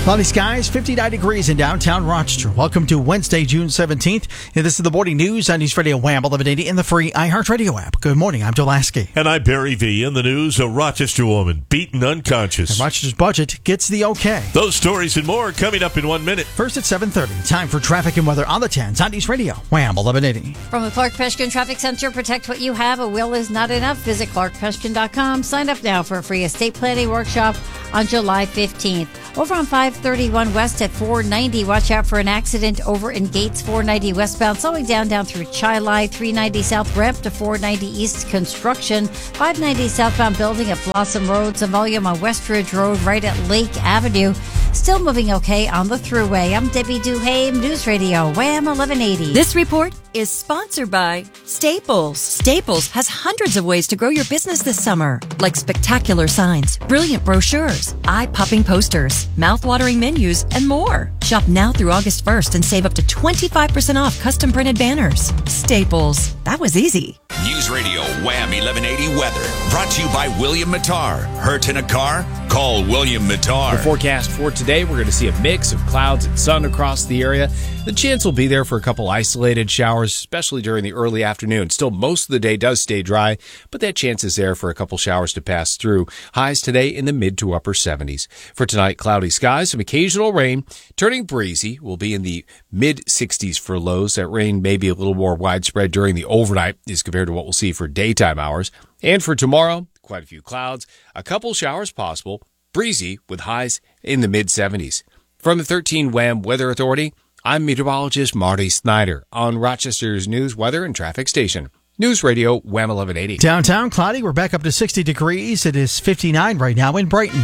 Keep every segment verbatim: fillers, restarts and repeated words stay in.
Cloudy skies, fifty-nine degrees in downtown Rochester. Welcome to Wednesday, June seventeenth. And this is the morning news on News Radio Wham eleven eighty in the free iHeartRadio app. Good morning, I'm Dulaski. And I'm Barry V. In the news, a Rochester woman beaten unconscious. And Rochester's budget gets the okay. Those stories and more coming up in one minute. First at seven thirty, time for traffic and weather on the tens on News Radio Wham eleven eighty. From the Clark Peshkin Traffic Center, protect what you have. A will is not enough. Visit clark peshkin dot com. Sign up now for a free estate planning workshop on July fifteenth. Over on five thirty-one West at four ninety, watch out for an accident over in Gates four ninety westbound, slowing down down through Chilai, three ninety South ramp to four ninety East construction, five ninety southbound building at Blossom Road, some volume on Westridge Road right at Lake Avenue. Still moving okay on the thruway. I'm Debbie Duhame, News Radio Wham eleven eighty. This report is sponsored by Staples. Staples has hundreds of ways to grow your business this summer, like spectacular signs, brilliant brochures, eye-popping posters, mouth-watering menus, and more. Shop now through August first and save up to twenty-five percent off custom printed banners. Staples. That was easy. News Radio Wham eleven eighty weather. Brought to you by William Mattar. Hurt in a car? Call William Mattar. The forecast for today, we're going to see a mix of clouds and sun across the area. The chance will be there for a couple isolated showers, especially during the early afternoon. Still, most of the day does stay dry, but that chance is there for a couple showers to pass through. Highs today in the mid to upper seventies. For tonight, cloudy skies, some occasional rain, turning breezy. Will be in the mid sixties for lows. That rain may be a little more widespread during the overnight as compared to what we'll see for daytime hours. And for tomorrow, quite a few clouds, a couple showers possible, breezy with highs in the mid seventies. From the thirteen Wham Weather Authority, I'm meteorologist Marty Snyder on Rochester's News, Weather, and Traffic Station. News Radio Wham eleven eighty. Downtown cloudy, we're back up to sixty degrees. It is fifty-nine right now in Brighton.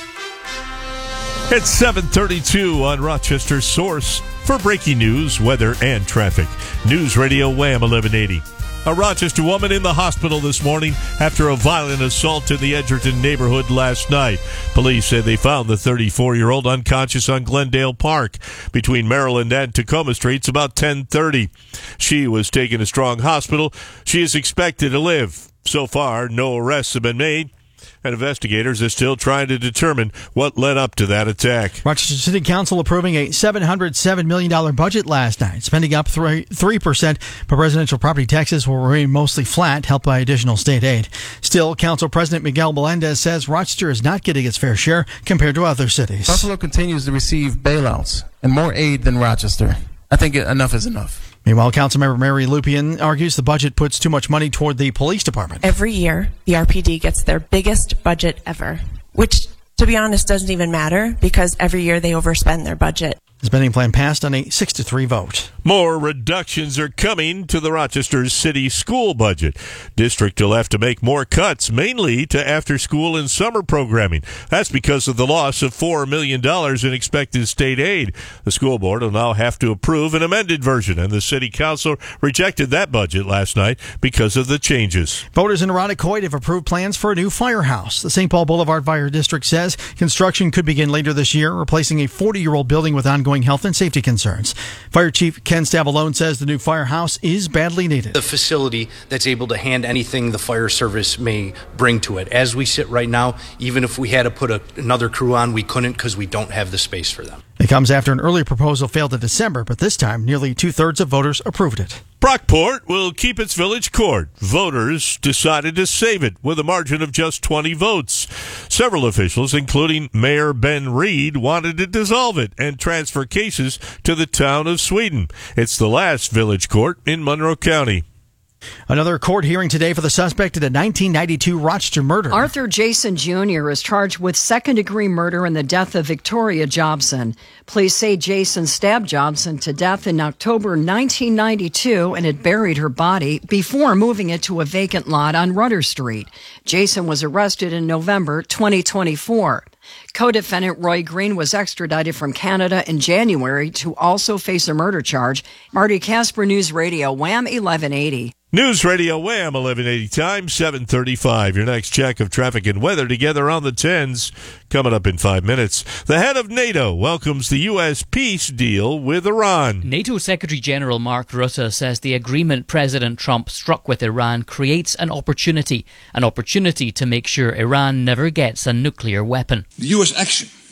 It's seven thirty-two on Rochester's source for breaking news, weather, and traffic. News Radio Wham eleven eighty. A Rochester woman in the hospital this morning after a violent assault in the Edgerton neighborhood last night. Police say they found the thirty-four-year-old unconscious on Glendale Park between Maryland and Tacoma Streets about ten thirty. She was taken to Strong Hospital. She is expected to live. So far, no arrests have been made, and investigators are still trying to determine what led up to that attack. Rochester City Council approving a seven hundred seven million dollars budget last night, spending up three percent, but residential property taxes will remain mostly flat, helped by additional state aid. Still, Council President Miguel Melendez says Rochester is not getting its fair share compared to other cities. Buffalo continues to receive bailouts and more aid than Rochester. I think enough is enough. Meanwhile, Councilmember Mary Lupien argues the budget puts too much money toward the police department. Every year, the R P D gets their biggest budget ever, which, to be honest, doesn't even matter because every year they overspend their budget. The spending plan passed on a six to three vote. More reductions are coming to the Rochester City school budget. District will have to make more cuts, mainly to after-school and summer programming. That's because of the loss of four million dollars in expected state aid. The school board will now have to approve an amended version, and the city council rejected that budget last night because of the changes. Voters in Irondequoit have approved plans for a new firehouse. The Saint Paul Boulevard Fire District says construction could begin later this year, replacing a forty-year-old building with ongoing health and safety concerns. Fire Chief Ken Stavalone says the new firehouse is badly needed. The facility that's able to hand anything the fire service may bring to it. As we sit right now, even if we had to put a, another crew on, we couldn't because we don't have the space for them. It comes after an earlier proposal failed in December, but this time nearly two-thirds of voters approved it. Brockport will keep its village court. Voters decided to save it with a margin of just twenty votes. Several officials, including Mayor Ben Reed, wanted to dissolve it and transfer cases to the town of Sweden. It's the last village court in Monroe County. Another court hearing today for the suspect in a nineteen ninety-two Rochester murder. Arthur Jason Junior is charged with second-degree murder in the death of Victoria Jobson. Police say Jason stabbed Jobson to death in October nineteen ninety-two and had buried her body before moving it to a vacant lot on Rudder Street. Jason was arrested in November twenty twenty-four. Co-defendant Roy Green was extradited from Canada in January to also face a murder charge. Marty Casper, News Radio, Wham eleven eighty. News Radio Wham eleven eighty time, seven thirty-five. Your next check of traffic and weather together on the tens coming up in five minutes. The head of NATO welcomes the U S peace deal with Iran. NATO Secretary General Mark Rutte says the agreement President Trump struck with Iran creates an opportunity, an opportunity to make sure Iran never gets a nuclear weapon. The U S action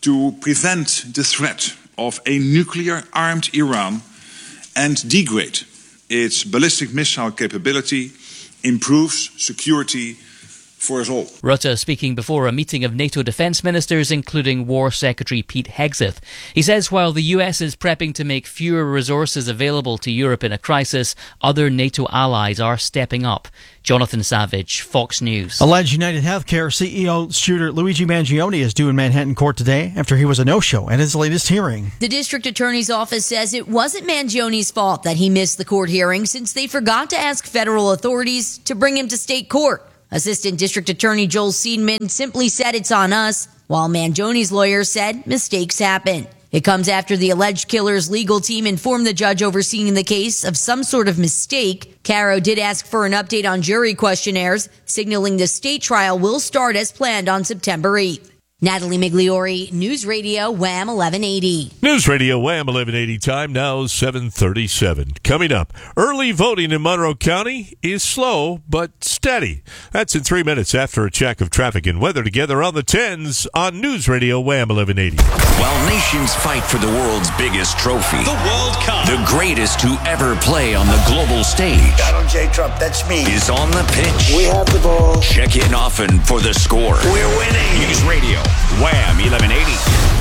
to prevent the threat of a nuclear-armed Iran and degrade its ballistic missile capability improves security for us all. Rutte speaking before a meeting of NATO defence ministers, including War Secretary Pete Hegseth. He says while the U S is prepping to make fewer resources available to Europe in a crisis, other NATO allies are stepping up. Jonathan Savage, Fox News. Alleged United Healthcare C E O shooter Luigi Mangione is due in Manhattan court today after he was a no-show at his latest hearing. The district attorney's office says it wasn't Mangione's fault that he missed the court hearing since they forgot to ask federal authorities to bring him to state court. Assistant District Attorney Joel Seidman simply said it's on us, while Mangione's lawyer said mistakes happen. It comes after the alleged killer's legal team informed the judge overseeing the case of some sort of mistake. Caro did ask for an update on jury questionnaires, signaling the state trial will start as planned on September eighth. Natalie Migliori, News Radio Wham eleven eighty. News Radio Wham eleven eighty time now seven thirty-seven. Coming up, early voting in Monroe County is slow but steady. That's in three minutes after a check of traffic and weather together on the tens on News Radio Wham eleven eighty. While nations fight for the world's biggest trophy, the World Cup, the greatest to ever play on the global stage, Donald J. Trump, that's me, is on the pitch. We have the ball. Check in often for the score. We're winning. News Radio Wham eleven eighty.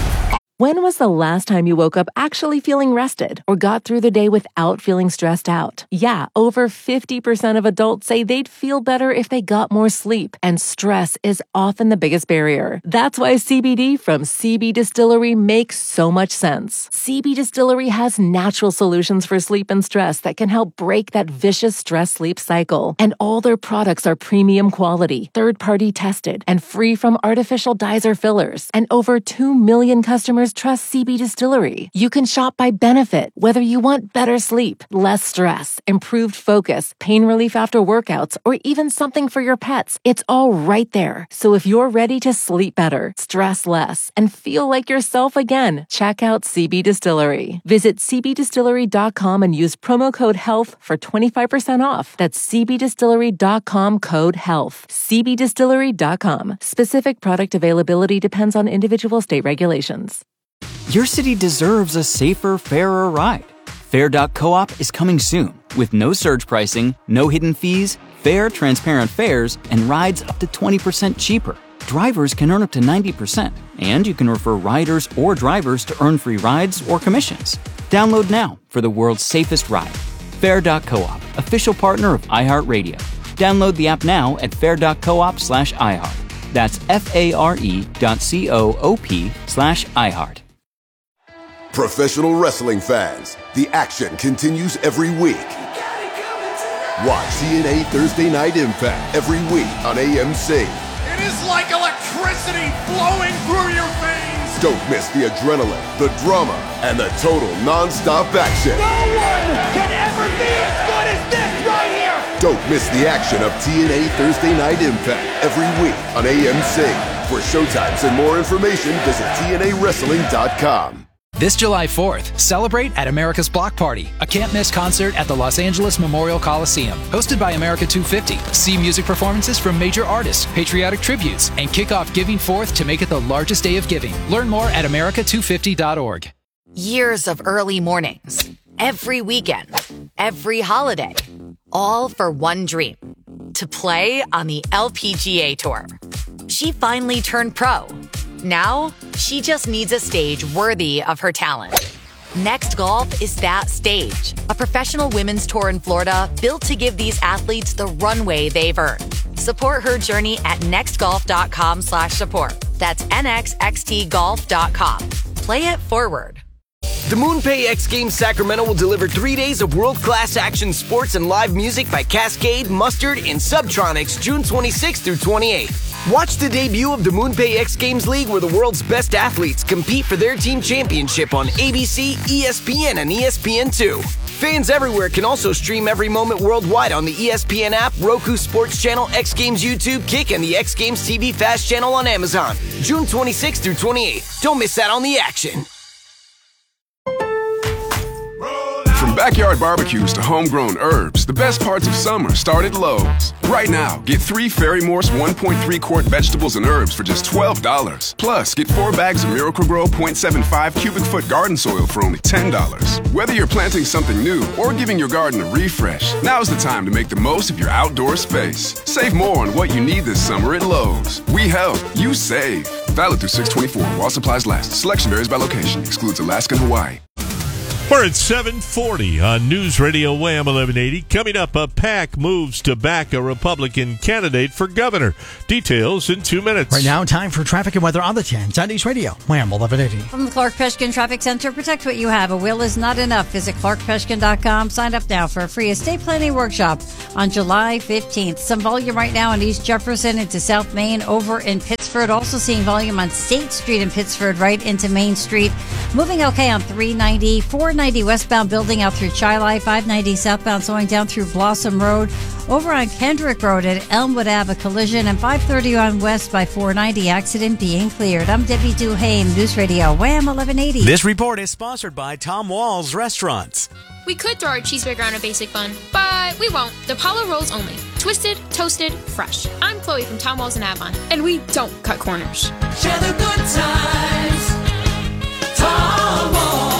When was the last time you woke up actually feeling rested or got through the day without feeling stressed out? Yeah, over fifty percent of adults say they'd feel better if they got more sleep, and stress is often the biggest barrier. That's why C B D from C B Distillery makes so much sense. C B Distillery has natural solutions for sleep and stress that can help break that vicious stress-sleep cycle. And all their products are premium quality, third-party tested, and free from artificial dyes or fillers. And over two million customers trust C B Distillery. You can shop by benefit, whether you want better sleep, less stress, improved focus, pain relief after workouts, or even something for your pets. It's all right there. So if you're ready to sleep better, stress less, and feel like yourself again, check out C B Distillery. Visit c b distillery dot com and use promo code HEALTH for twenty-five percent off. That's c b distillery dot com code HEALTH. c b distillery dot com. Specific product availability depends on individual state regulations. Your city deserves a safer, fairer ride. Fair dot coop is coming soon with no surge pricing, no hidden fees, fair, transparent fares, and rides up to twenty percent cheaper. Drivers can earn up to ninety percent, and you can refer riders or drivers to earn free rides or commissions. Download now for the world's safest ride. Fair dot coop, official partner of iHeartRadio. Download the app now at fair dot coop slash iHeart. That's F-A-R-E dot C-O-O-P slash iHeart. Professional wrestling fans, the action continues every week. Watch T N A Thursday Night Impact every week on A M C. It is like electricity flowing through your veins. Don't miss the adrenaline, the drama, and the total non-stop action. No one can ever be as good as this right here. Don't miss the action of T N A Thursday Night Impact every week on A M C. For showtimes and more information, visit T N A wrestling dot com. This July fourth, celebrate at America's Block Party, a can't-miss concert at the Los Angeles Memorial Coliseum. Hosted by America two fifty. See music performances from major artists, patriotic tributes, and kick off Giving Fourth to make it the largest day of giving. Learn more at america two fifty dot org. Years of early mornings, every weekend, every holiday, all for one dream, to play on the L P G A Tour. She finally turned pro. Now, she just needs a stage worthy of her talent. Next Golf is that stage. A professional women's tour in Florida built to give these athletes the runway they've earned. Support her journey at nextgolf.com slash support. That's N X X T golf dot com. Play it forward. The MoonPay X Games Sacramento will deliver three days of world-class action sports and live music by Cascade, Mustard, and Subtronics June twenty-sixth through twenty-eighth. Watch the debut of the MoonPay X Games League where the world's best athletes compete for their team championship on A B C, E S P N, and E S P N two. Fans everywhere can also stream every moment worldwide on the E S P N app, Roku Sports Channel, X Games YouTube, Kick, and the X Games T V Fast Channel on Amazon. June twenty-sixth through twenty-eighth. Don't miss out on the action. From From backyard barbecues to homegrown herbs, the best parts of summer start at Lowe's. Right now, get three Fairy Morse one point three quart vegetables and herbs for just twelve dollars. Plus, get four bags of Miracle-Gro point seven five cubic foot garden soil for only ten dollars. Whether you're planting something new or giving your garden a refresh, now's the time to make the most of your outdoor space. Save more on what you need this summer at Lowe's. We help, you save. Valid through six twenty-four while supplies last. Selection varies by location. Excludes Alaska and Hawaii. We're at seven forty on News Radio Wham eleven eighty. Coming up, a PAC moves to back a Republican candidate for governor. Details in two minutes. Right now, time for traffic and weather on the tens on News Radio Wham eleven eighty. From the Clark Peshkin Traffic Center, protect what you have. A will is not enough. Visit clark peshkin dot com. Sign up now for a free estate planning workshop on July fifteenth. Some volume right now on East Jefferson into South Main over in Pittsford. Also seeing volume on State Street in Pittsford right into Main Street. Moving okay on three ninety, four ninety westbound building out through Chili, five ninety southbound slowing down through Blossom Road. Over on Kendrick Road at Elmwood Ave, a collision, and five thirty on west by four ninety, accident being cleared. I'm Debbie Duhame, News Radio Wham eleven eighty. This report is sponsored by Tom Wall's Restaurants. We could throw our cheeseburger on a basic bun, but we won't. The Apollo rolls only. Twisted, toasted, fresh. I'm Chloe from Tom Walls in Avon, and we don't cut corners. Share the good times. Tom Walls.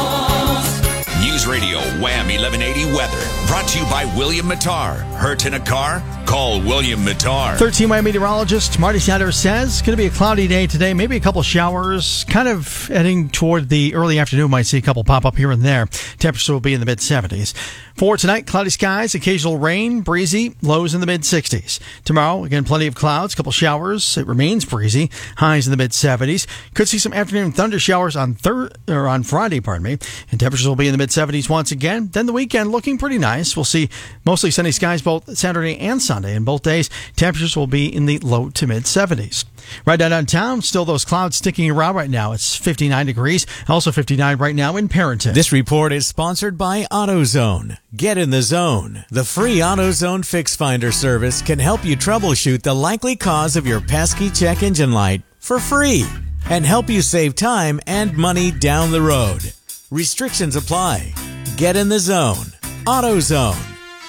News Radio Wham eleven eighty weather. Brought to you by William Mattar. Hurt in a car? Call William Mattar. thirteen Wham meteorologist Marty Sanders says it's going to be a cloudy day today. Maybe a couple showers. Kind of heading toward the early afternoon. Might see a couple pop up here and there. Temperature will be in the mid seventies. For tonight, cloudy skies, occasional rain, breezy, lows in the mid sixties. Tomorrow, again, plenty of clouds, couple showers. It remains breezy, highs in the mid seventies. Could see some afternoon thunder showers on thir- or on Friday, pardon me. And temperatures will be in the mid seventies once again. Then the weekend looking pretty nice. We'll see mostly sunny skies both Saturday and Sunday. And both days, temperatures will be in the low to mid seventies. Right downtown, still those clouds sticking around right now. It's fifty-nine degrees, also fifty-nine right now in Parenton. This report is sponsored by AutoZone. Get in the zone. The free AutoZone Fix Finder service can help you troubleshoot the likely cause of your pesky check engine light for free and help you save time and money down the road. Restrictions apply. Get in the zone. AutoZone.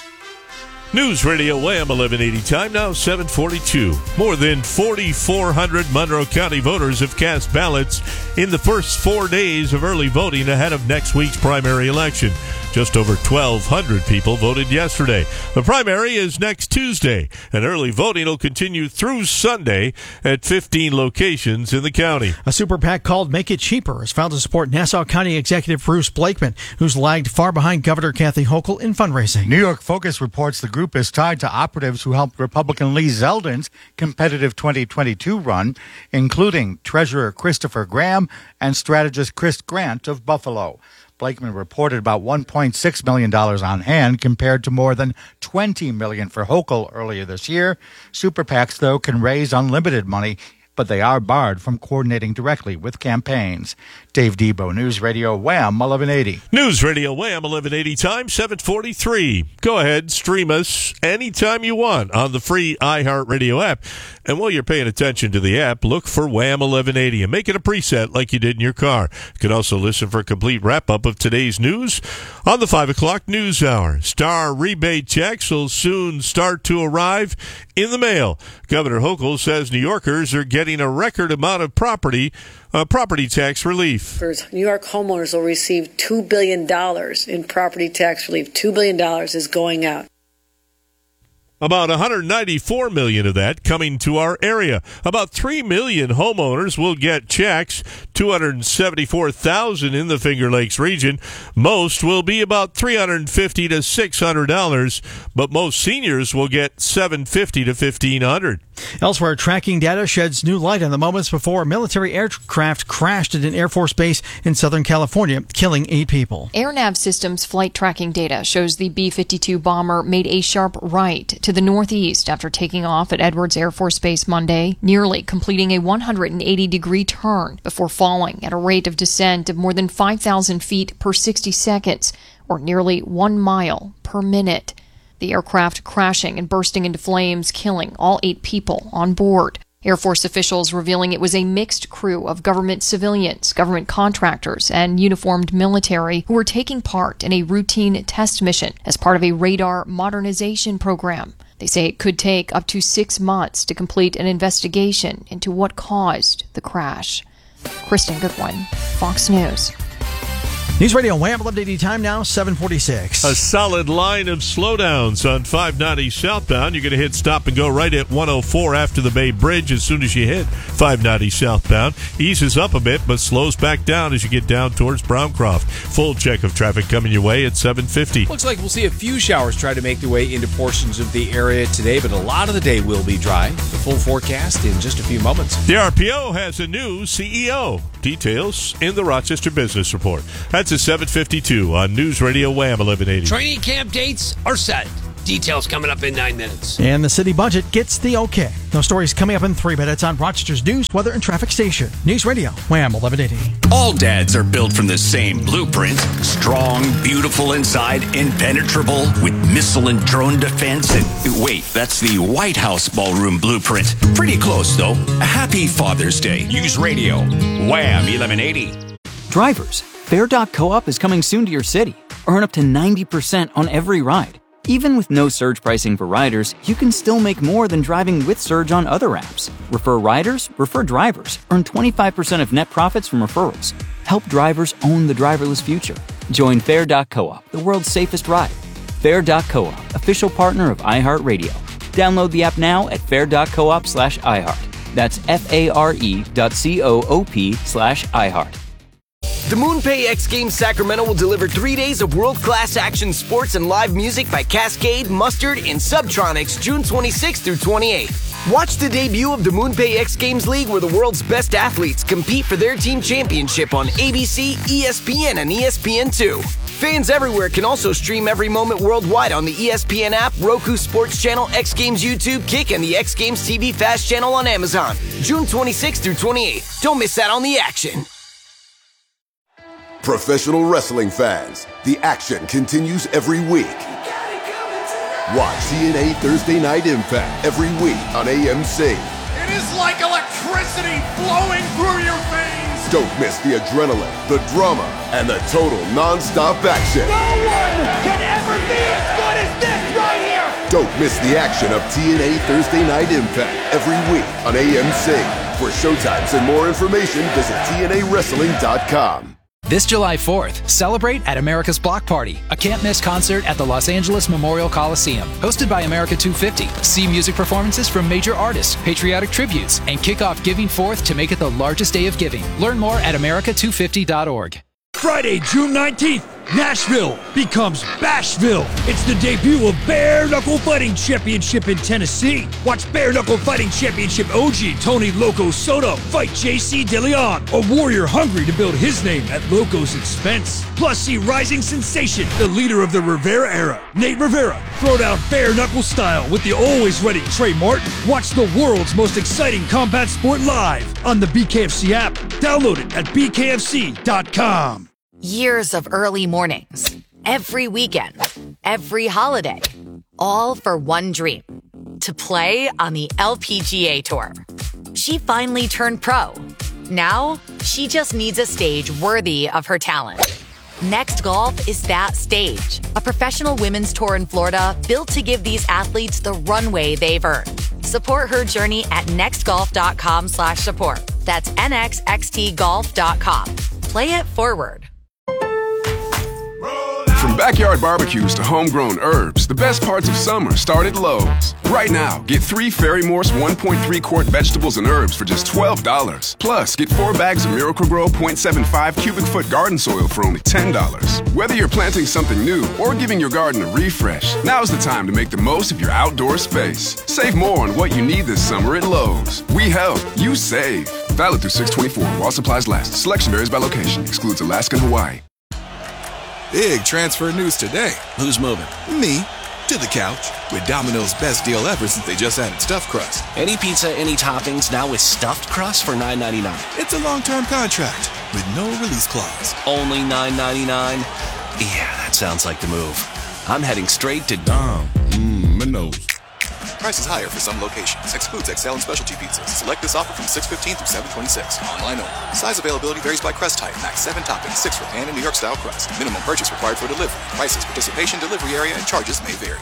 News Radio Wham eleven eighty time now seven forty-two. More than forty-four hundred Monroe County voters have cast ballots in the first four days of early voting ahead of next week's primary election. Just over twelve hundred people voted yesterday. The primary is next Tuesday, and early voting will continue through Sunday at fifteen locations in the county. A super PAC called Make It Cheaper is found to support Nassau County Executive Bruce Blakeman, who's lagged far behind Governor Kathy Hochul in fundraising. New York Focus reports the group is tied to operatives who helped Republican Lee Zeldin's competitive twenty twenty-two run, including Treasurer Christopher Graham and strategist Chris Grant of Buffalo. Blakeman reported about one point six million dollars on hand compared to more than twenty million dollars for Hochul earlier this year. Super PACs, though, can raise unlimited money, but they are barred from coordinating directly with campaigns. Dave Debo, News Radio Wham eleven eighty. News Radio Wham eleven eighty time seven forty-three. Go ahead, stream us anytime you want on the free iHeartRadio app. And while you're paying attention to the app, look for Wham eleven eighty and make it a preset like you did in your car. You can also listen for a complete wrap-up of today's news on the five o'clock news hour. Star rebate checks will soon start to arrive in the mail. Governor Hochul says New Yorkers are getting a record amount of property uh, property tax relief. New York homeowners will receive two billion dollars in property tax relief. two billion dollars is going out. About one hundred ninety-four million dollars of that coming to our area. About three million homeowners will get checks, two hundred seventy-four thousand in the Finger Lakes region. Most will be about three hundred fifty to six hundred dollars, but most seniors will get seven hundred fifty to fifteen hundred dollars. Elsewhere, tracking data sheds new light on the moments before a military aircraft crashed at an Air Force base in Southern California, killing eight people. AirNav Systems flight tracking data shows the B fifty-two bomber made a sharp right to the northeast after taking off at Edwards Air Force Base Monday, nearly completing a one hundred eighty degree turn before falling at a rate of descent of more than five thousand feet per sixty seconds, or nearly one mile per minute. The aircraft crashing and bursting into flames, killing all eight people on board. Air Force officials revealing it was a mixed crew of government civilians, government contractors, and uniformed military who were taking part in a routine test mission as part of a radar modernization program. They say it could take up to six months to complete an investigation into what caused the crash. Kristen Goodwin, Fox News. News Radio Wham, eleven eighty time now, seven forty-six. A solid line of slowdowns on five ninety southbound. You're going to hit stop and go right at one oh four after the Bay Bridge as soon as you hit five ninety southbound. Eases up a bit, but slows back down as you get down towards Browncroft. Full check of traffic coming your way at seven fifty. Looks like we'll see a few showers try to make their way into portions of the area today, but a lot of the day will be dry. The full forecast in just a few moments. The R P O has a new C E O. Details in the Rochester Business Report. That's at seven fifty-two on News Radio Wham eleven eighty. Training camp dates are set. Details coming up in nine minutes. And the city budget gets the okay. Those stories coming up in three minutes on Rochester's news, weather, and traffic station. News Radio Wham eleven eighty. All dads are built from the same blueprint. Strong, beautiful inside, impenetrable, with missile and drone defense. And wait, that's the White House ballroom blueprint. Pretty close, though. A happy Father's Day. News Radio Wham eleven eighty. Drivers, Fair dot coop is coming soon to your city. Earn up to ninety percent on every ride. Even with no surge pricing for riders, you can still make more than driving with Surge on other apps. Refer riders, refer drivers. Earn twenty-five percent of net profits from referrals. Help drivers own the driverless future. Join Fair dot coop, the world's safest ride. Fair dot coop, official partner of iHeartRadio. Download the app now at fair dot coop slash iHeart. That's F-A-R-E dot C-O-O-P slash iHeart. The MoonPay X Games Sacramento will deliver three days of world-class action sports and live music by Cascade, Mustard, and Subtronics June twenty-sixth through twenty-eighth. Watch the debut of the MoonPay X Games League, where the world's best athletes compete for their team championship on A B C, E S P N, and E S P N two. Fans everywhere can also stream every moment worldwide on the E S P N app, Roku Sports Channel, X Games YouTube, Kick, and the X Games T V Fast Channel on Amazon. June twenty-sixth through twenty-eighth. Don't miss out on the action. Professional wrestling fans, the action continues every week. Watch T N A Thursday Night Impact every week on A M C. It is like electricity flowing through your veins. Don't miss the adrenaline, the drama, and the total non-stop action. No one can ever be as good as this right here. Don't miss the action of T N A Thursday Night Impact every week on A M C. For showtimes and more information, visit T N A wrestling dot com. This July fourth, celebrate at America's Block Party, a can't-miss concert at the Los Angeles Memorial Coliseum. Hosted by America two fifty. See music performances from major artists, patriotic tributes, and kick off Giving Fourth to make it the largest day of giving. Learn more at America two fifty dot org. Friday, June nineteenth, Nashville becomes Bashville. It's the debut of Bare Knuckle Fighting Championship in Tennessee. Watch Bare Knuckle Fighting Championship O G Tony Loco Soto fight J C DeLeon, a warrior hungry to build his name at Loco's expense. Plus, see rising sensation, the leader of the Rivera era, Nate Rivera, throw down bare knuckle style with the always ready Trey Martin. Watch the world's most exciting combat sport live on the B K F C app. Download it at B K F C dot com. Years of early mornings, every weekend, every holiday, all for one dream, to play on the L P G A Tour. She finally turned pro. Now, she just needs a stage worthy of her talent. Next Golf is that stage, a professional women's tour in Florida built to give these athletes the runway they've earned. Support her journey at nextgolf.com slash support. That's N X X T golf dot com. Play it forward. From backyard barbecues to homegrown herbs, the best parts of summer start at Lowe's. Right now, get three Ferry-Morse one point three quart vegetables and herbs for just twelve dollars. Plus, get four bags of Miracle-Gro zero point seven five cubic foot garden soil for only ten dollars. Whether you're planting something new or giving your garden a refresh, now's the time to make the most of your outdoor space. Save more on what you need this summer at Lowe's. We help, you save. Valid through six twenty-four while supplies last. Selection varies by location. Excludes Alaska and Hawaii. Big transfer news today. Who's moving? Me. To the couch. With Domino's best deal ever since they just added stuffed crust. Any pizza, any toppings, now with stuffed crust for nine ninety-nine. It's a long-term contract with no release clause. Only nine ninety-nine? Yeah, that sounds like the move. I'm heading straight to Dom. Mmm, my nose. Price is higher for some locations. Excludes Excel and specialty pizzas. Select this offer from six fifteen through seven twenty-six. Online only. Size availability varies by crust type. Max seven toppings, six for pan and New York style crust. Minimum purchase required for delivery. Prices, participation, delivery area, and charges may vary.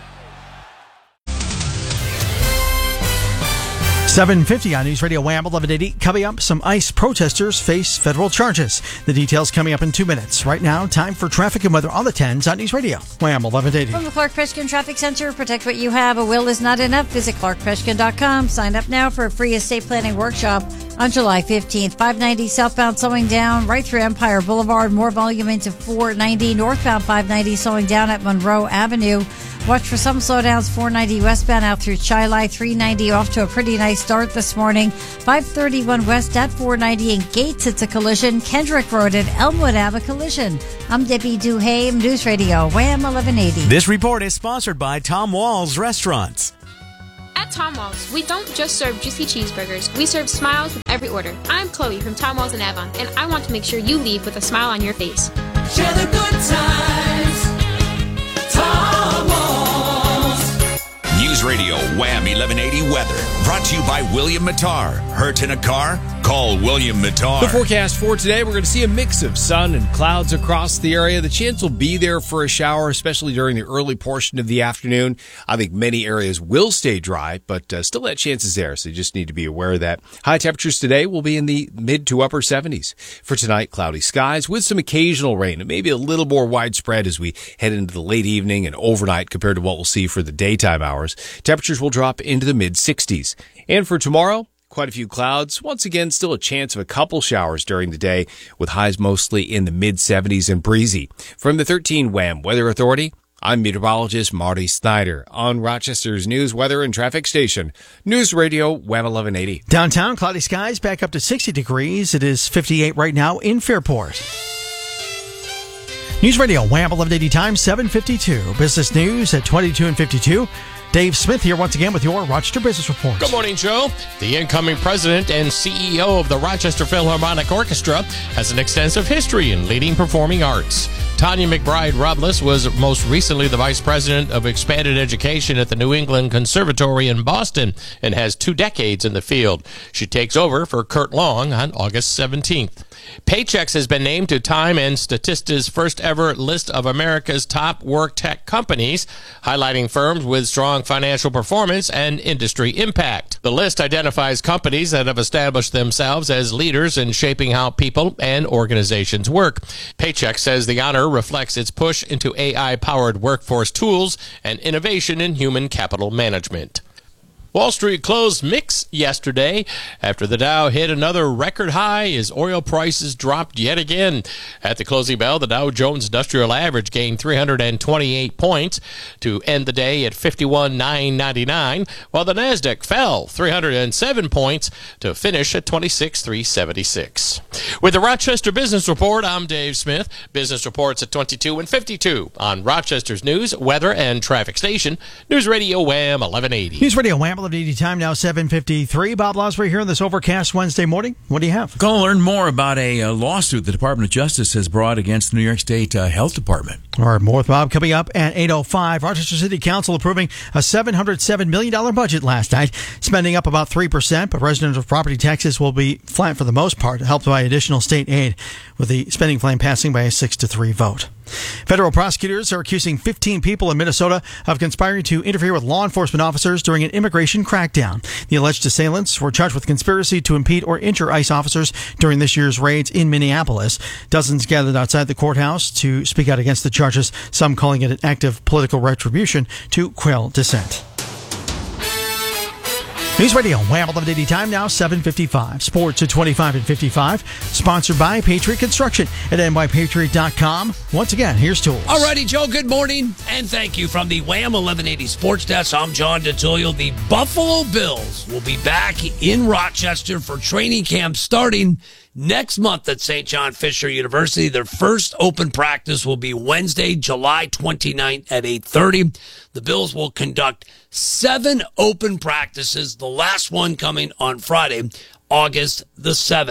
seven fifty on News Radio Wham eleven eighty. Coming up, some ICE protesters face federal charges. The details coming up in two minutes. Right now, time for traffic and weather on the tens on News Radio Wham eleven eighty. From the Clark Peshkin Traffic Center, protect what you have. A will is not enough. Visit clark peshkin dot com. Sign up now for a free estate planning workshop on July fifteenth. five ninety southbound slowing down right through Empire Boulevard. More volume into four ninety. Northbound five ninety slowing down at Monroe Avenue. Watch for some slowdowns. four ninety westbound out through Chili. three ninety off to a pretty nice start this morning. five thirty-one west at four ninety in Gates. It's a collision. Kendrick Road at Elmwood Ave, a collision. I'm Debbie Duhame, News Radio Wham eleven eighty. This report is sponsored by Tom Wall's Restaurants. At Tom Walls, we don't just serve juicy cheeseburgers. We serve smiles with every order. I'm Chloe from Tom Walls in Avon, and I want to make sure you leave with a smile on your face. Share the good times. Tom Walls. News Radio Wham eleven eighty weather. Brought to you by William Mattar. Hurt in a car? Call William Mattar. The forecast for today, we're going to see a mix of sun and clouds across the area. The chance will be there for a shower, especially during the early portion of the afternoon. I think many areas will stay dry, but uh, still that chance is there, so you just need to be aware of that. High temperatures today will be in the mid to upper seventies. For tonight, cloudy skies with some occasional rain, and maybe a little more widespread as we head into the late evening and overnight compared to what we'll see for the daytime hours. Temperatures will drop into the mid sixties. And for tomorrow, quite a few clouds. Once again, still a chance of a couple showers during the day, with highs mostly in the mid seventies and breezy. From the thirteen Wham Weather Authority, I'm meteorologist Marty Snyder on Rochester's news, weather, and traffic station, News Radio Wham eleven eighty. Downtown, cloudy skies back up to sixty degrees. It is fifty-eight right now in Fairport. News Radio Wham eleven eighty time, seven fifty-two. Business news at twenty-two and fifty-two. Dave Smith here once again with your Rochester Business Report. Good morning, Joe. The incoming president and C E O of the Rochester Philharmonic Orchestra has an extensive history in leading performing arts. Tanya McBride Robles was most recently the vice president of expanded education at the New England Conservatory in Boston and has two decades in the field. She takes over for Kurt Long on August seventeenth. Paychex has been named to Time and Statista's first ever list of America's top work tech companies, highlighting firms with strong financial performance and industry impact. The list identifies companies that have established themselves as leaders in shaping how people and organizations work. Paychex says the honor reflects its push into A I-powered workforce tools and innovation in human capital management. Wall Street closed mixed yesterday after the Dow hit another record high as oil prices dropped yet again. At the closing bell, the Dow Jones Industrial Average gained three hundred twenty-eight points to end the day at fifty-one thousand nine hundred ninety-nine, while the Nasdaq fell three hundred seven points to finish at twenty-six thousand three hundred seventy-six. With the Rochester Business Report, I'm Dave Smith. Business reports at twenty-two and fifty-two on Rochester's news, weather, and traffic station, News Radio Wham eleven eighty. News Radio Wham eleven eighty time now seven fifty-three. Bob Losbury here on this overcast Wednesday morning. What do you have? Going to learn more about a, a lawsuit the Department of Justice has brought against the New York State uh, Health Department. All right, more with Bob coming up at eight oh five. Rochester City Council approving a seven hundred seven million dollars budget last night, spending up about three percent, but residential property taxes will be flat for the most part, helped by additional state aid, with the spending plan passing by a six to three vote. Federal prosecutors are accusing fifteen people in Minnesota of conspiring to interfere with law enforcement officers during an immigration crackdown. The alleged assailants were charged with conspiracy to impede or injure ICE officers during this year's raids in Minneapolis. Dozens gathered outside the courthouse to speak out against the charges, some calling it an act of political retribution to quell dissent. News Radio Wham eleven eighty time now seven fifty-five. Sports at twenty-five and fifty-five. Sponsored by Patriot Construction at N Y Patriot dot com. Once again, here's Tools. Alrighty, Joe, good morning. And thank you from the Wham eleven eighty Sports Desk. I'm John DeTullio. The Buffalo Bills will be back in Rochester for training camp starting next month at Saint John Fisher University. Their first open practice will be Wednesday, July twenty-ninth at eight thirty. The Bills will conduct seven open practices, the last one coming on Friday, August the seventh.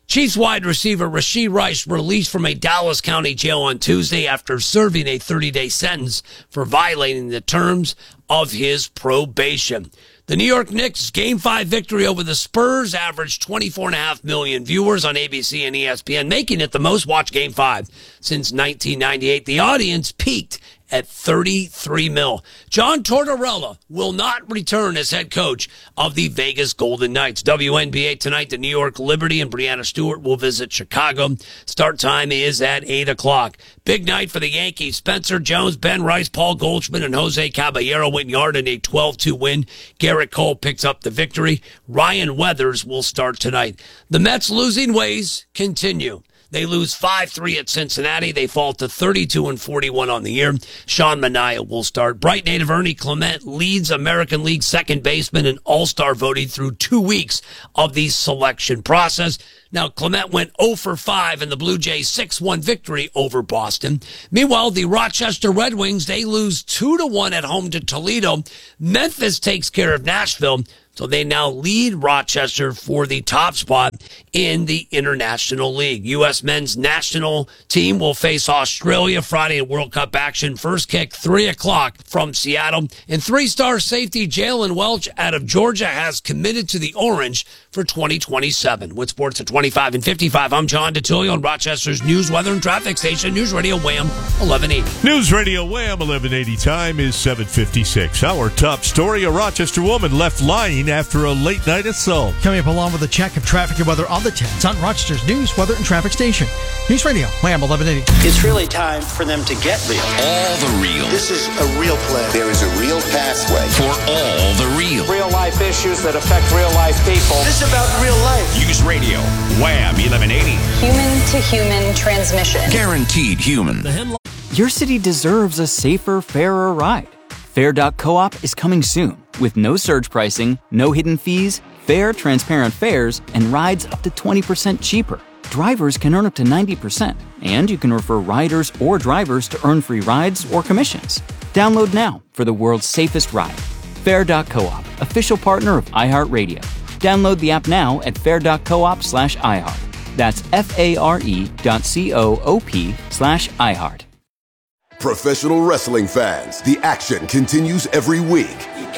Chiefs wide receiver Rashee Rice released from a Dallas County jail on Tuesday after serving a thirty-day sentence for violating the terms of his probation. The New York Knicks' Game five victory over the Spurs averaged twenty-four point five million viewers on A B C and E S P N, making it the most watched Game five since nineteen ninety-eight. The audience peaked at thirty-three mil. John Tortorella will not return as head coach of the Vegas Golden Knights. W N B A tonight, the New York Liberty and Breanna Stewart will visit Chicago. Start time is at eight o'clock. Big night for the Yankees. Spencer Jones, Ben Rice, Paul Goldschmidt, and Jose Caballero went yard in a twelve two win. Garrett Cole picks up the victory. Ryan Weathers will start tonight. The Mets' losing ways continue. They lose five three at Cincinnati. They fall to thirty-two and forty-one on the year. Sean Manaea will start. Bright native Ernie Clement leads American League second baseman in all-star voting through two weeks of the selection process. Now, Clement went oh for five in the Blue Jays' six one victory over Boston. Meanwhile, the Rochester Red Wings, they lose two to one at home to Toledo. Memphis takes care of Nashville. So they now lead Rochester for the top spot in the International League. U S men's national team will face Australia Friday in World Cup action. First kick, three o'clock from Seattle. And three-star safety Jalen Welch out of Georgia has committed to the Orange for twenty twenty-seven. With sports at twenty-five and fifty-five, I'm John DeTullio on Rochester's news, weather, and traffic station, News Radio Wham eleven eighty. News Radio Wham eleven eighty. Time is seven fifty-six. Our top story, a Rochester woman left lying after a late-night assault. Coming up along with a check of traffic and weather on the tens on Rochester's news, weather, and traffic station. News Radio, Wham eleven eighty. It's really time for them to get real. All the real. This is a real play. There is a real pathway for all the real. Real-life issues that affect real-life people. This is about real life. News Radio, Wham eleven eighty. Human-to-human transmission. Guaranteed human. Your city deserves a safer, fairer ride. Fair dot coop is coming soon with no surge pricing, no hidden fees, fair, transparent fares, and rides up to twenty percent cheaper. Drivers can earn up to ninety percent, and you can refer riders or drivers to earn free rides or commissions. Download now for the world's safest ride. Fair dot coop, official partner of iHeartRadio. Download the app now at fair dot coop slash iHeart. That's F-A-R-E dot C-O-O-P slash iHeart. Professional wrestling fans, the action continues every week.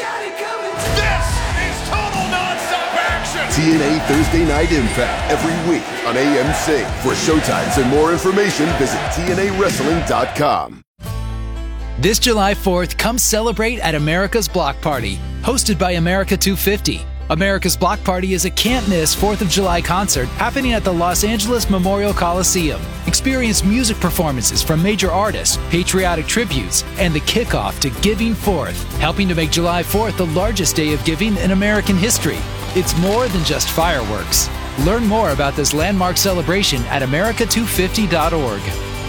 This is total nonstop action! T N A Thursday Night Impact every week on A M C. For showtimes and more information, visit T N A wrestling dot com. This July fourth, come celebrate at America's Block Party, hosted by America two fifty. America's Block Party is a can't-miss fourth of July concert happening at the Los Angeles Memorial Coliseum. Experience music performances from major artists, patriotic tributes, and the kickoff to Giving Fourth, helping to make July fourth the largest day of giving in American history. It's more than just fireworks. Learn more about this landmark celebration at America two fifty dot org.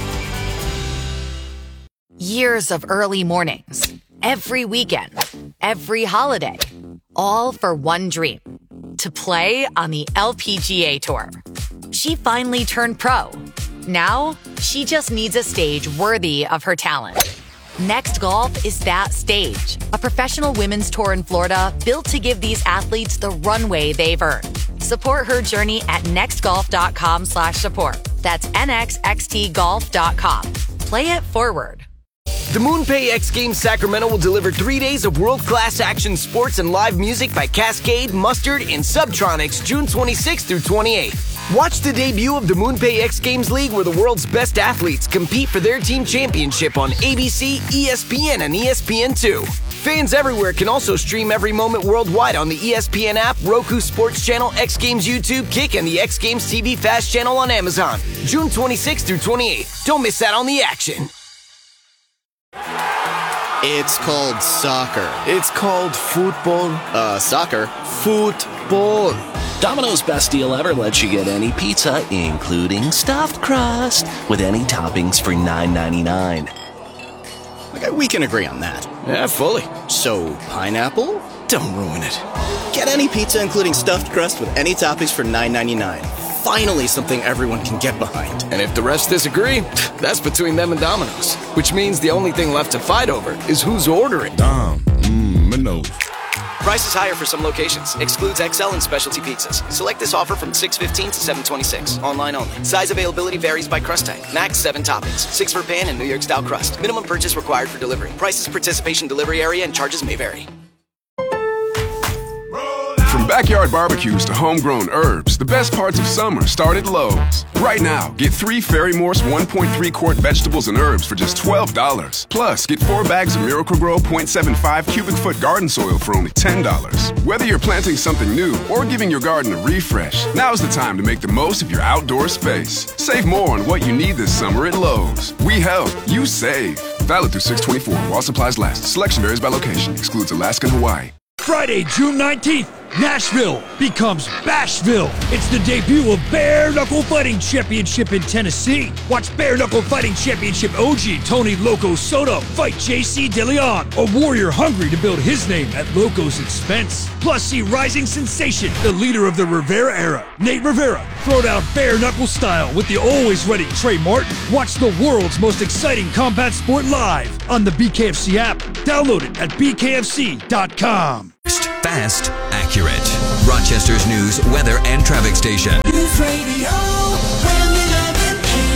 Years of early mornings, every weekend, every holiday, all for one dream, to play on the L P G A Tour. She finally turned pro. Now, she just needs a stage worthy of her talent. Next Golf is that stage, a professional women's tour in Florida built to give these athletes the runway they've earned. Support her journey at nextgolf.com slash support. That's N X X T golf dot com. Play it forward. The MoonPay X Games Sacramento will deliver three days of world-class action sports and live music by Cascade, Mustard, and Subtronics June twenty-sixth through twenty-eighth. Watch the debut of the MoonPay X Games League where the world's best athletes compete for their team championship on A B C, E S P N, and E S P N two. Fans everywhere can also stream every moment worldwide on the E S P N app, Roku Sports Channel, X Games YouTube, Kick, and the X Games T V Fast Channel on Amazon. June twenty-sixth through twenty-eighth. Don't miss out on the action. It's called soccer. It's called football. Uh, soccer. Football. Domino's best deal ever lets you get any pizza, including stuffed crust, with any toppings for nine ninety-nine. Okay, we can agree on that. Yeah, fully. So, pineapple? Don't ruin it. Get any pizza, including stuffed crust, with any toppings for nine ninety-nine. Finally something everyone can get behind. And if the rest disagree, that's between them and Domino's. Which means the only thing left to fight over is who's ordering. Dom, mmm, Domino's. Price is higher for some locations. Excludes X L and specialty pizzas. Select this offer from six fifteen to seven twenty-six. Online only. Size availability varies by crust type. Max seven toppings. Six for pan and New York style crust. Minimum purchase required for delivery. Prices, participation, delivery area, and charges may vary. From backyard barbecues to homegrown herbs, the best parts of summer start at Lowe's. Right now, get three Fairy Morse one point three quart vegetables and herbs for just twelve dollars. Plus, get four bags of Miracle-Gro point seven five cubic foot garden soil for only ten dollars. Whether you're planting something new or giving your garden a refresh, now's the time to make the most of your outdoor space. Save more on what you need this summer at Lowe's. We help, you save. Valid through six twenty-four while supplies last. Selection varies by location. Excludes Alaska and Hawaii. Friday, June nineteenth, Nashville becomes Bashville. It's the debut of Bare Knuckle Fighting Championship in Tennessee. Watch Bare Knuckle Fighting Championship O G Tony Loco Soto fight J C DeLeon, a warrior hungry to build his name at Loco's expense. Plus, see rising sensation, the leader of the Rivera era, Nate Rivera, throw down bare knuckle style with the always ready Trey Martin. Watch the world's most exciting combat sport live on the B K F C app. Download it at B K F C dot com. Fast, accurate. Rochester's news, weather, and traffic station. News Radio Wham eleven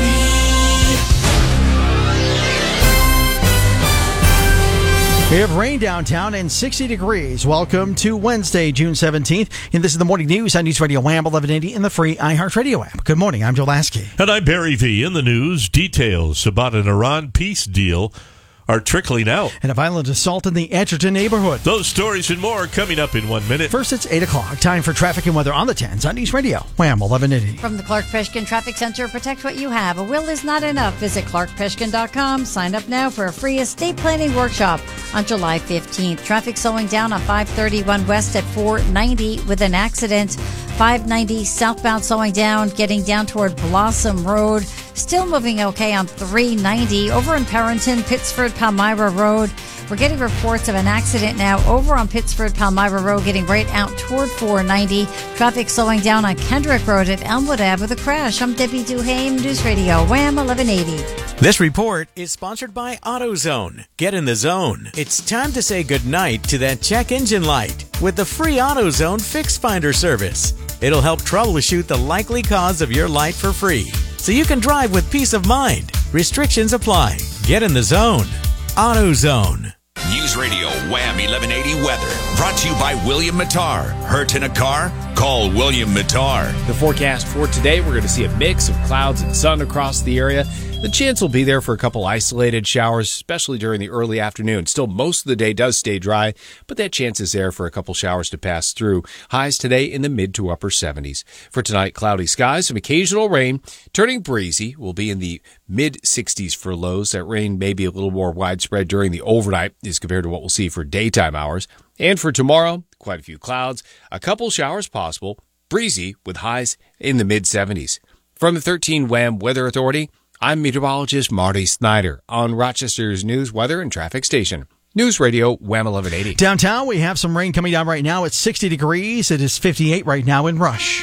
eighty. We have rain downtown and sixty degrees. Welcome to Wednesday, June seventeenth. And this is the morning news on News Radio Wham eleven eighty in the free iHeartRadio app. Good morning. I'm Joe Lasky. And I'm Barry V. In the news, details about an Iran peace deal are trickling out. And a violent assault in the Edgerton neighborhood. Those stories and more coming up in one minute. First, it's eight o'clock. Time for traffic and weather on the tens on News Radio Wham eleven eighty. From the Clark Peshkin Traffic Center, protect what you have. A will is not enough. Visit clark peshkin dot com. Sign up now for a free estate planning workshop on July fifteenth. Traffic slowing down on five thirty-one West at four ninety with an accident. five ninety southbound slowing down, getting down toward Blossom Road. Still moving okay on three ninety over in Perrington, Pittsford, Palmyra Road. We're getting reports of an accident now over on Pittsford, Palmyra Road, getting right out toward four ninety. Traffic slowing down on Kendrick Road at Elmwood Ave with a crash. I'm Debbie Duhame, News Radio, Wham eleven eighty. This report is sponsored by AutoZone. Get in the zone. It's time to say goodnight to that check engine light with the free AutoZone Fix Finder service. It'll help troubleshoot the likely cause of your light for free, so you can drive with peace of mind. Restrictions apply. Get in the zone. AutoZone. News Radio Wham eleven eighty weather. Brought to you by William Mattar. Hurt in a car? Call William Mattar. The forecast for today, we're going to see a mix of clouds and sun across the area. The chance will be there for a couple isolated showers, especially during the early afternoon. Still, most of the day does stay dry, but that chance is there for a couple showers to pass through. Highs today in the mid to upper seventies. For tonight, cloudy skies, some occasional rain, turning breezy. Will be in the mid sixties for lows. That rain may be a little more widespread during the overnight as compared to what we'll see for daytime hours. And for tomorrow, quite a few clouds, a couple showers possible, breezy with highs in the mid seventies. From the thirteen Wham Weather Authority, I'm meteorologist Marty Snyder on Rochester's news, weather, and traffic station. News Radio Wham eleven eighty. Downtown, we have some rain coming down right now. It's sixty degrees. It is fifty-eight right now in Rush.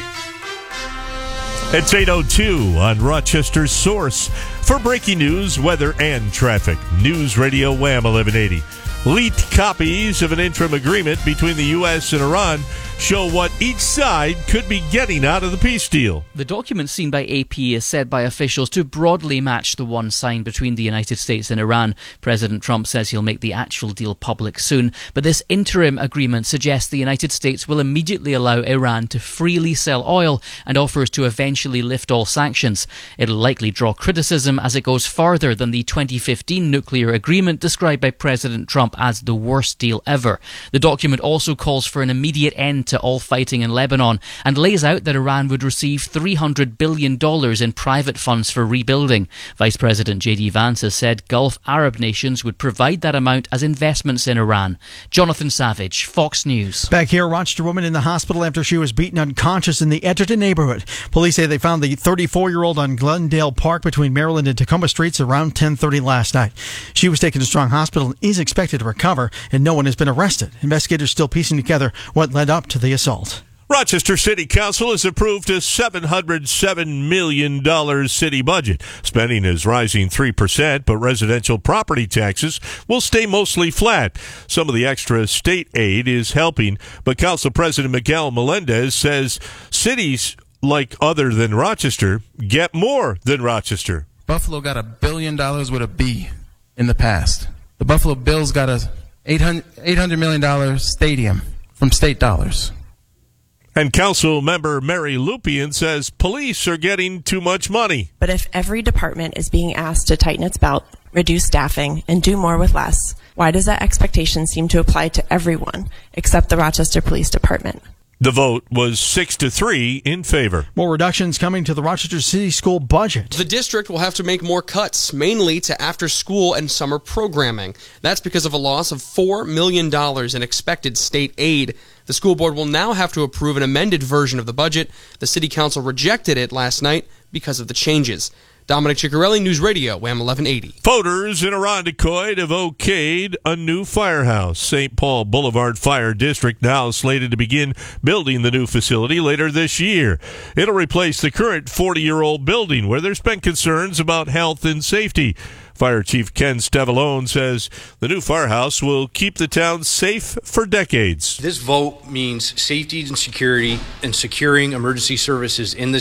It's eight oh two on Rochester's Source for breaking news, weather, and traffic. News Radio Wham eleven eighty. Leaked copies of an interim agreement between the U S and Iran show what each side could be getting out of the peace deal. The document seen by A P is said by officials to broadly match the one signed between the United States and Iran. President Trump says he'll make the actual deal public soon, but this interim agreement suggests the United States will immediately allow Iran to freely sell oil and offers to eventually lift all sanctions. It'll likely draw criticism as it goes farther than the twenty fifteen nuclear agreement described by President Trump as the worst deal ever. The document also calls for an immediate end to all fighting in Lebanon and lays out that Iran would receive three hundred billion dollars in private funds for rebuilding. Vice President J D Vance has said Gulf Arab nations would provide that amount as investments in Iran. Jonathan Savage, Fox News. Back here, a Rochester woman in the hospital after she was beaten unconscious in the Edgerton neighborhood. Police say they found the thirty-four-year-old on Glendale Park between Maryland and Tacoma Streets around ten thirty last night. She was taken to Strong Hospital and is expected to recover, and no one has been arrested. Investigators still piecing together what led up to the assault. Rochester City Council has approved a seven hundred seven million dollars city budget. Spending is rising three percent, but residential property taxes will stay mostly flat. Some of the extra state aid is helping, but Council President Miguel Melendez says cities like other than Rochester get more than Rochester. Buffalo got a billion dollars with a B in the past. The Buffalo Bills got a eight hundred million dollars stadium from state dollars. And Council member Mary Lupien says police are getting too much money. But if every department is being asked to tighten its belt, reduce staffing, and do more with less, why does that expectation seem to apply to everyone except the Rochester Police Department? The vote was six to three in favor. More reductions coming to the Rochester City School budget. The district will have to make more cuts, mainly to after-school and summer programming. That's because of a loss of four million dollars in expected state aid. The school board will now have to approve an amended version of the budget. The city council rejected it last night because of the changes. Dominic Ciccarelli, News Radio, W A M eleven eighty. Voters in Irondequoit have okayed a new firehouse. Saint Paul Boulevard Fire District now slated to begin building the new facility later this year. It'll replace the current forty-year-old building where there's been concerns about health and safety. Fire Chief Ken Stevalone says the new firehouse will keep the town safe for decades. This vote means safety and security and securing emergency services in the